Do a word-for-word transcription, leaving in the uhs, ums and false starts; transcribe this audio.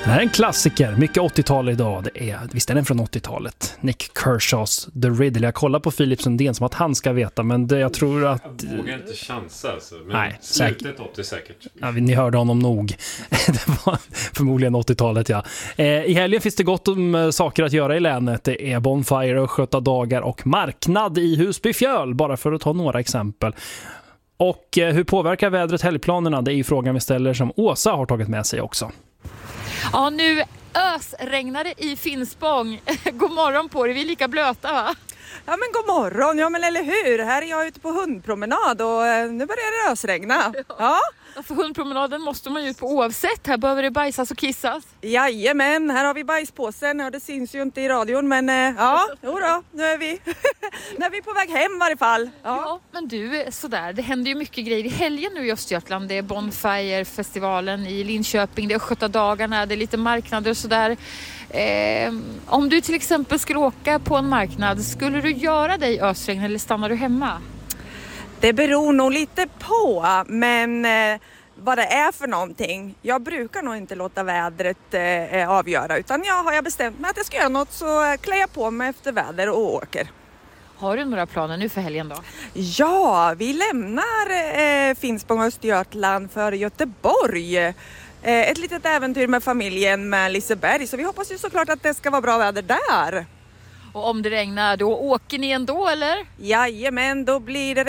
Det här är en klassiker, mycket åttiotal idag. Det är, visst är den från åttiotalet. Nick Kershaws The Riddle. Jag kollar på Philip Sundén som att han ska veta, men det, jag tror att... Jag vågar inte chansa alltså. Men nej, slutet åttio säkert. Ja, ni hörde honom nog. Det var förmodligen åttiotalet, ja. Eh, I helgen finns det gott om eh, saker att göra i länet. Det är bonfire och sköta dagar och marknad i Husbyfjöl, bara för att ta några exempel. Och eh, hur påverkar vädret helgplanerna? Det är ju frågan vi ställer som Åsa har tagit med sig också. Ja, nu ösregnade i Finspång. God morgon på er, vi är lika blöta va? Ja men god morgon, ja men eller hur? Här är jag ute på hundpromenad och eh, nu börjar det ösregna. Ja. Ja, för hundpromenaden måste man ju ut på oavsett. Här behöver det bajsas och kissas. Jajamän, här har vi bajspåsen. Ja, det syns ju inte i radion men eh, ja, jodå, nu är vi nu är vi på väg hem i varje fall. Ja. Ja, men du, sådär, det händer ju mycket grejer i helgen nu i Östergötland. Det är Bonfire-festivalen i Linköping, det är Skötadagarna, det är lite marknader och sådär. Eh, om du till exempel skulle åka på en marknad, skulle du göra dig ösregn eller stannar du hemma? Det beror nog lite på, men eh, vad det är för någonting. Jag brukar nog inte låta vädret eh, avgöra, utan jag har jag bestämt mig att jag ska göra något så klär jag på mig efter väder och åker. Har du några planer nu för helgen då? Ja, vi lämnar eh, Finspång och Östergötland för Göteborg. Eh, ett litet äventyr med familjen med Liseberg, så vi hoppas ju såklart att det ska vara bra väder där. Och om det regnar, då åker ni ändå eller? Jajamän, då blir det